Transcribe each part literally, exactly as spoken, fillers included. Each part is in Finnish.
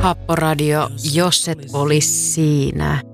Happoradio, jos et olis siinä.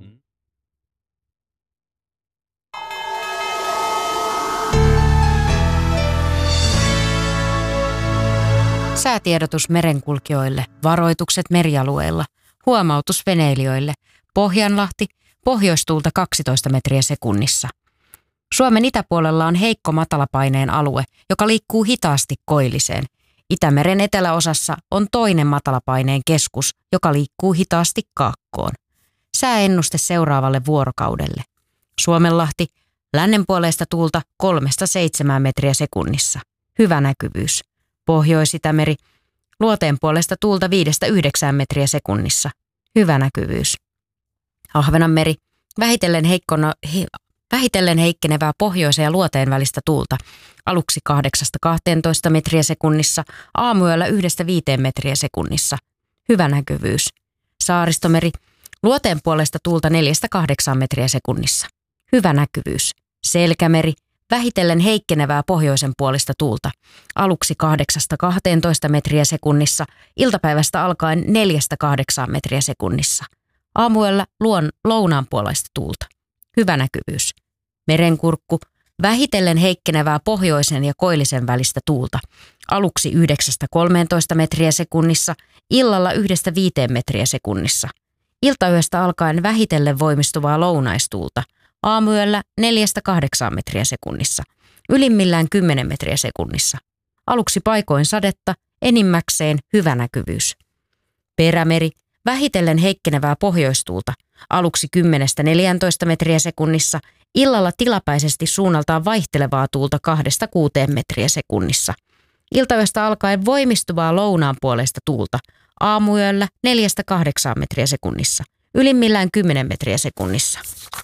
Säätiedotus merenkulkijoille, varoitukset merialueilla, huomautus veneilijöille, Pohjanlahti, pohjoistuulta kaksitoista metriä sekunnissa. Suomen itäpuolella on heikko matalapaineen alue, joka liikkuu hitaasti koilliseen. Itämeren eteläosassa on toinen matalapaineen keskus, joka liikkuu hitaasti kaakkoon. Sääennuste seuraavalle vuorokaudelle. Suomenlahti, lännenpuoleista tuulta kolmesta seitsemään metriä sekunnissa. Hyvä näkyvyys. Pohjois-Itämeri, luoteen puolesta tuulta viidestä yhdeksään metriä sekunnissa. Hyvä näkyvyys. Ahvenanmeri, vähitellen, heikkona, he, vähitellen heikkenevää pohjoisen ja luoteen välistä tuulta. Aluksi kahdeksasta kahteentoista metriä sekunnissa, aamuyöllä yhdestä viiteen metriä sekunnissa. Hyvä näkyvyys. Saaristomeri, luoteen puolesta tuulta neljästä kahdeksaan metriä sekunnissa. Hyvä näkyvyys. Selkämeri, vähitellen heikkenevää pohjoisen puolista tuulta. Aluksi kahdeksasta kahteentoista metriä sekunnissa, iltapäivästä alkaen neljästä kahdeksaan metriä sekunnissa. Aamuyöllä luon lounaan puolesta tuulta. Hyvä näkyvyys. Merenkurkku, vähitellen heikkenevää pohjoisen ja koillisen välistä tuulta. Aluksi yhdeksästä kolmeentoista metriä sekunnissa, illalla yhdestä viiteen metriä sekunnissa. Iltayöstä alkaen vähitellen voimistuvaa lounaistuulta. Aamuyöllä neljästä kahdeksaan metriä sekunnissa. Ylimmillään kymmenen metriä sekunnissa. Aluksi paikoin sadetta, enimmäkseen hyvä näkyvyys. Perämeri, vähitellen heikkenevää pohjoistuulta. Aluksi kymmenestä neljääntoista metriä sekunnissa. Illalla tilapäisesti suunnaltaan vaihtelevaa tuulta kahdesta kuuteen metriä sekunnissa. Iltayöstä alkaen voimistuvaa lounaan puolesta tuulta. Aamuyöllä neljästä kahdeksaan metriä sekunnissa. Ylimmillään kymmenen metriä sekunnissa.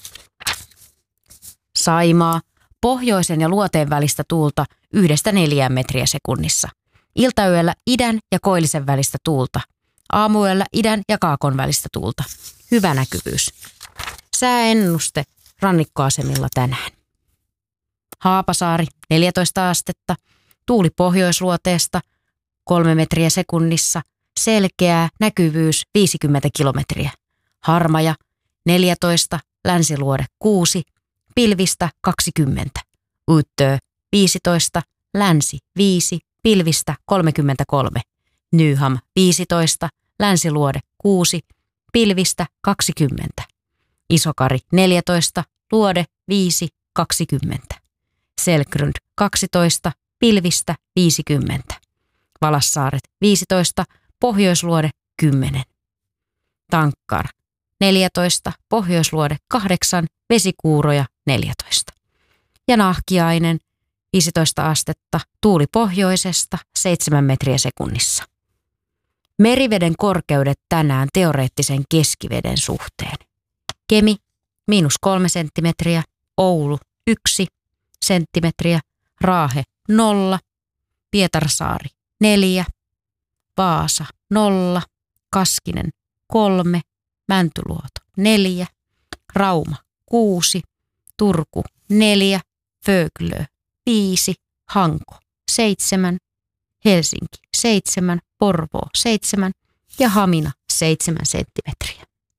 Saimaa, pohjoisen ja luoteen välistä tuulta yhdestä neljään metriä sekunnissa. Iltayöllä idän ja koillisen välistä tuulta. Aamuyöllä idän ja kaakon välistä tuulta. Hyvä näkyvyys. Sääennuste rannikkoasemilla tänään. Haapasaari, neljätoista astetta. Tuuli pohjoisluoteesta, kolme metriä sekunnissa. Selkeää näkyvyys viisikymmentä kilometriä. Harmaja, neljätoista. Länsiluode, kuusi. Pilvistä kaksikymmentä. Utö, viisitoista. Länsi, viisi. Pilvistä kolmekymmentäkolme. Nyham, viisitoista. Länsiluode, kuusi. Pilvistä kaksikymmentä. Isokari, neljätoista. Luode, viisi. kaksikymmentä. Selkrund, kaksitoista. Pilvistä, viisikymmentä. Valassaaret, viisitoista. Pohjoisluode, kymmenen. Tankkar, neljätoista. Pohjoisluode, kahdeksan. Vesikuuroja, neljätoista. Ja Nahkiainen, viisitoista astetta. Tuuli pohjoisesta, seitsemän metriä sekunnissa. Meriveden korkeudet tänään teoreettisen keskiveden suhteen. Kemi, miinus kolme senttimetriä. Oulu, yksi senttimetriä. Raahe, nolla. Pietarsaari, neljä. Vaasa, nolla. Kaskinen, kolme. Mäntyluoto, neljä. Rauma, kuusi. Turku, neljä. Föglö, viisi. Hanko, seitsemän. Helsinki, seitsemän. Porvoo, seitsemän. Ja Hamina, seitsemän senttimetriä.